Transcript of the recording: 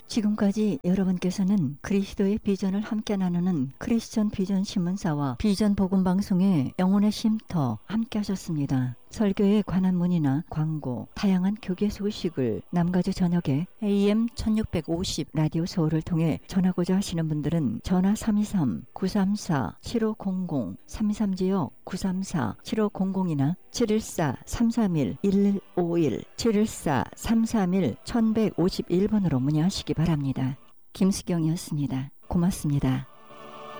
지금까지 여러분께서는 그리스도의 비전을 함께 나누는 크리스천 비전 신문사와 비전 복음 방송의 영혼의 쉼터 함께 하셨습니다. 설교에 관한 문의나 광고, 다양한 교계 소식을 남가주 저녁에 AM 1650 라디오 서울을 통해 전하고자 하시는 분들은 전화 323-934-7500, 323지역 934-7500이나 714-331-1151, 714-331-1151번으로 문의하시기 바랍니다. 김수경이었습니다. 고맙습니다.